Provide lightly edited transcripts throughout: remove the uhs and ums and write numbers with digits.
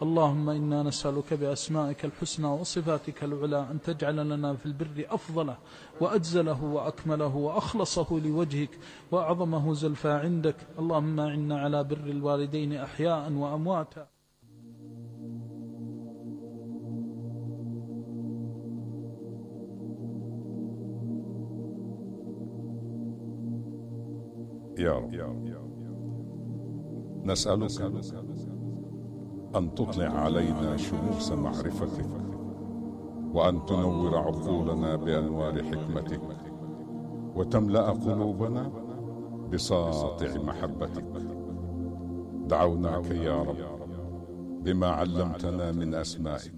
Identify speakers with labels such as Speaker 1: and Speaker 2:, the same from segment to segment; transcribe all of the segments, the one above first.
Speaker 1: اللهم إنا نسألك بأسمائك الحسنى وصفاتك العلى أن تجعل لنا في البر أفضله وأجزله وأكمله وأخلصه لوجهك وأعظمه زلفى عندك. اللهم إنا على بر الوالدين أحياء وأمواتا.
Speaker 2: يا رب، نسألك أن تطلع علينا شموس معرفتك، وأن تنور عقولنا بأنوار حكمتك، وتملأ قلوبنا بساطع محبتك. دعوناك يا رب بما علمتنا من أسمائك،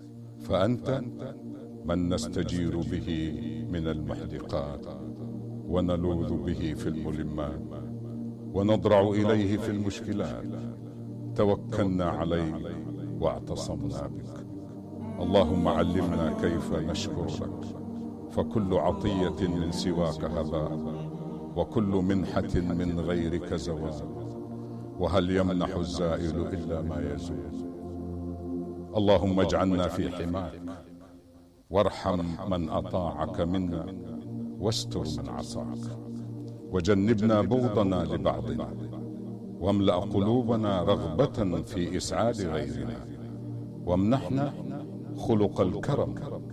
Speaker 2: فأنت من نستجير به من المحدقات، ونلوذ به في الملمات، ونضرع إليه في المشكلات. توكلنا عليك واعتصمنا بك. اللهم علمنا كيف نشكر لك، فكل عطية من سواك هباء، وكل منحة من غيرك زوال، وهل يمنح الزائل إلا ما يزول. اللهم اجعلنا في حماك، وارحم من أطاعك منا، واستر من عصاك، وجنبنا بغضنا لبعضنا، واملأ قلوبنا رغبة في إسعاد غيرنا، وامنحنا خلق الكرم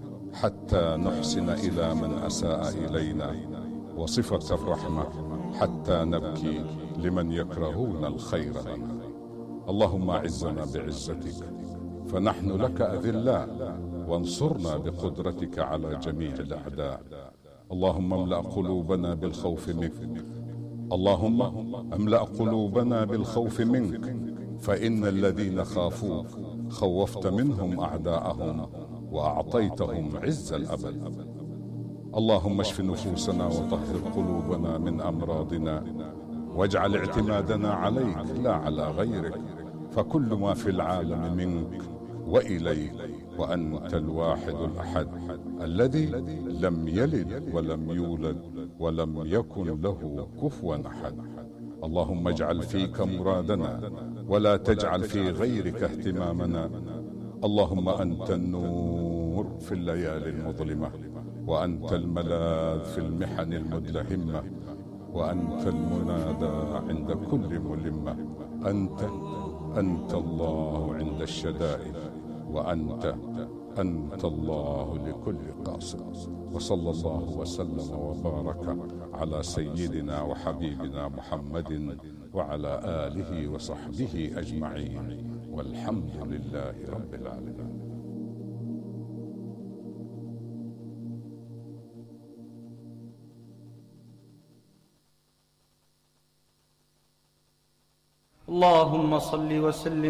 Speaker 2: حتى نحسن إلى من أساء إلينا، وصفة الرحمة حتى نبكي لمن يكرهون الخير لنا. اللهم أعزنا بعزتك فنحن لك أذلاء، وانصرنا بقدرتك على جميع الأعداء. اللهم املأ قلوبنا بالخوف منك، اللهم املأ قلوبنا بالخوف منك، فإن الذين خافوك خوفت منهم أعداءهم، وأعطيتهم عز الأبد. اللهم اشف نفوسنا وطهر قلوبنا من أمراضنا، واجعل اعتمادنا عليك لا على غيرك، فكل ما في العالم منك وإليك، وأنت الواحد الأحد الذي لم يلد ولم يولد ولم يكن له كفوا أحد. اللهم اجعل فيك مرادنا، ولا تجعل في غيرك اهتمامنا. اللهم أنت النور في الليالي المظلمة، وأنت الملاذ في المحن المدلهمة، وأنت المنادى عند كل ملمة. أنت الله عند الشدائد، وأنت الله لكل قاصد. وصلى الله وسلم وبارك على سيدنا وحبيبنا محمد وعلى آله وصحبه أجمعين، والحمد لله رب العالمين.
Speaker 3: اللهم صل وسلم